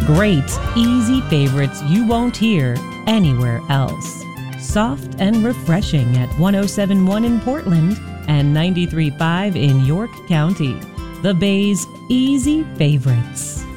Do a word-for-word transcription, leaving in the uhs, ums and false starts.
Great, easy favorites you won't hear anywhere else. Soft and refreshing at one oh seven point one in Portland and ninety-three point five in York County. The Bay's Easy Favorites.